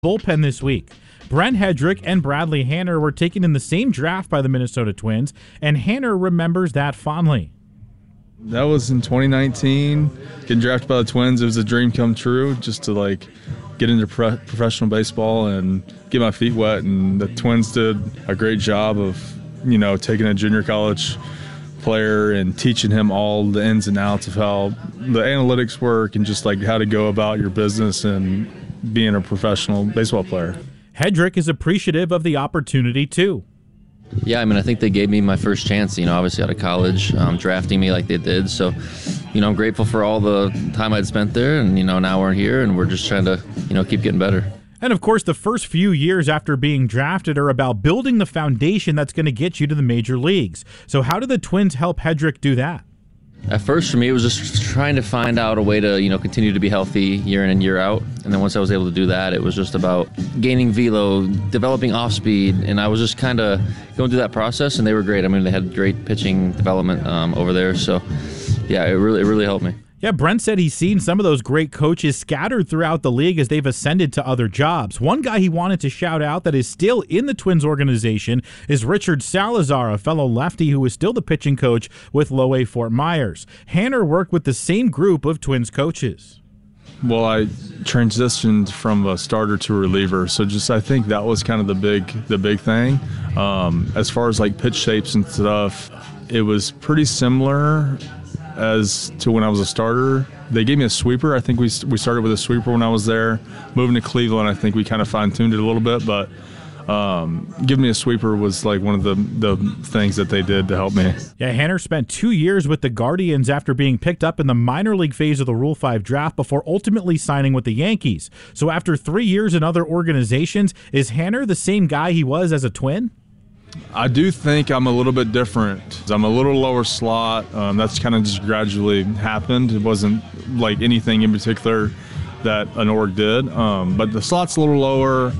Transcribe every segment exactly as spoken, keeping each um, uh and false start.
Bullpen this week. Brent Hedrick and Bradley Hanner were taken in the same draft by the Minnesota Twins, and Hanner remembers that fondly. That was in twenty nineteen, getting drafted by the Twins. It was a dream come true just to like get into pro- professional baseball and get my feet wet, and the Twins did a great job of, you know, taking a junior college player and teaching him all the ins and outs of how the analytics work and just like how to go about your business and being a professional baseball player. Hedrick is appreciative of the opportunity too. Yeah, I mean, I think they gave me my first chance, you know, obviously out of college, um, drafting me like they did. So, you know, I'm grateful for all the time I'd spent there. And, you know, now we're here and we're just trying to, you know, keep getting better. And, of course, the first few years after being drafted are about building the foundation that's going to get you to the major leagues. So how did the Twins help Hedrick do that? At first, for me, it was just trying to find out a way to, you know, continue to be healthy year in and year out. And then once I was able to do that, it was just about gaining velo, developing off speed, and I was just kind of going through that process. And they were great. I mean, they had great pitching development um, over there. So, yeah, it really, it really helped me. Yeah, Brent said he's seen some of those great coaches scattered throughout the league as they've ascended to other jobs. One guy he wanted to shout out that is still in the Twins organization is Richard Salazar, a fellow lefty who is still the pitching coach with Low A Fort Myers. Hanner worked with the same group of Twins coaches. Well, I transitioned from a starter to a reliever, so just I think that was kind of the big the big thing. Um, as far as like pitch shapes and stuff, it was pretty similar as to when I was a starter. They gave me a sweeper. I think we we started with a sweeper when I was there. Moving to Cleveland, I think we kind of fine-tuned it a little bit, but um, giving me a sweeper was like one of the, the things that they did to help me. Yeah, Hanner spent two years with the Guardians after being picked up in the minor league phase of the Rule five draft before ultimately signing with the Yankees. So after three years in other organizations, is Hanner the same guy he was as a Twin? I do think I'm a little bit different. I'm a little lower slot. Um, that's kind of just gradually happened. It wasn't like anything in particular that an org did. Um, but the slot's a little lower.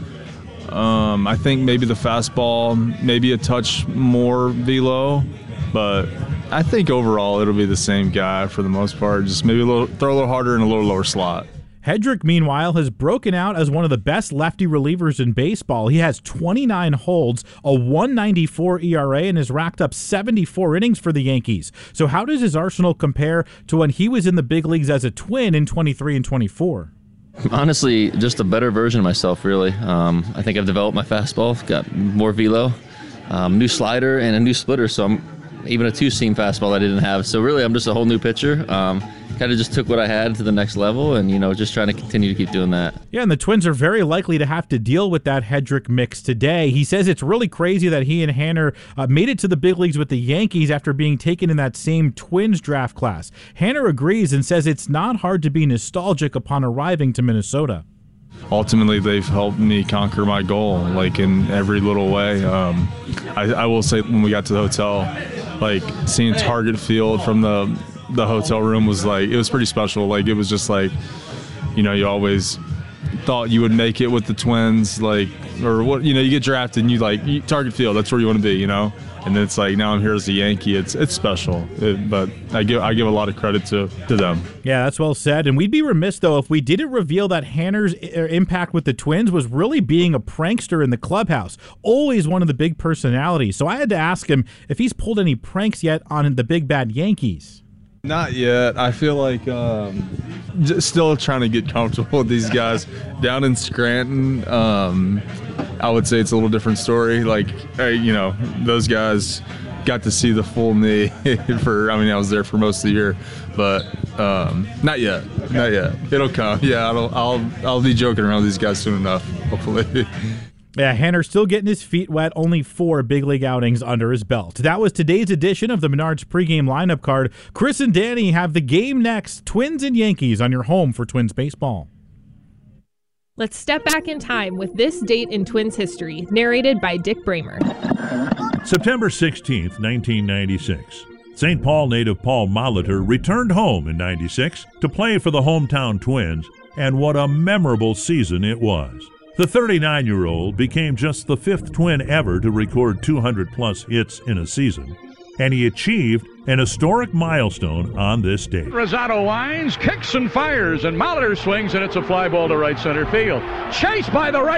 Um, I think maybe the fastball, maybe a touch more velo. But I think overall it'll be the same guy for the most part. Just maybe a little, throw a little harder and a little lower slot. Hedrick, meanwhile, has broken out as one of the best lefty relievers in baseball. He has twenty-nine holds, a one ninety-four E R A, and has racked up seventy-four innings for the Yankees. So how does his arsenal compare to when he was in the big leagues as a Twin in twenty-three and twenty-four? Honestly, just a better version of myself, really. Um, I think I've developed my fastball, got more velo, um, new slider, and a new splitter, so I'm even a two-seam fastball I didn't have. So really, I'm just a whole new pitcher. Um, kind of just took what I had to the next level and, you know, just trying to continue to keep doing that. Yeah, and the Twins are very likely to have to deal with that Hedrick mix today. He says it's really crazy that he and Hanner uh, made it to the big leagues with the Yankees after being taken in that same Twins draft class. Hanner agrees and says it's not hard to be nostalgic upon arriving to Minnesota. Ultimately, they've helped me conquer my goal, like in every little way. Um, I, I will say when we got to the hotel, like seeing Target Field from the the hotel room was like, it was pretty special. Like it was just like, you know, you always thought you would make it with the Twins, like, or what, you know, you get drafted and you like you, Target Field, that's where you want to be, you know. And then it's like now I'm here as a Yankee. It's it's special, it, but I give I give a lot of credit to to them. Yeah, that's well said. And we'd be remiss though if we didn't reveal that Hanner's impact with the Twins was really being a prankster in the clubhouse. Always one of the big personalities. So I had to ask him if he's pulled any pranks yet on the big bad Yankees. Not yet. I feel like um, just still trying to get comfortable with these guys down in Scranton. Um, I would say it's a little different story. Like, hey, you know, those guys got to see the full me for. I mean, I was there for most of the year, but um, not yet. Not yet. It'll come. Yeah, I'll I'll I'll be joking around with these guys soon enough. Hopefully. Yeah, Hanner still getting his feet wet, only four big league outings under his belt. That was today's edition of the Menards pregame lineup card. Chris and Danny have the game next. Twins and Yankees on your home for Twins baseball. Let's step back in time with this date in Twins history, narrated by Dick Bramer. September sixteenth, nineteen ninety-six. Saint Paul native Paul Molitor returned home in ninety-six to play for the hometown Twins, and what a memorable season it was. The thirty-nine-year-old became just the fifth Twin ever to record two hundred plus hits in a season, and he achieved an historic milestone on this day. Rosado winds, kicks and fires, and Molitor swings, and it's a fly ball to right center field. Chased by the right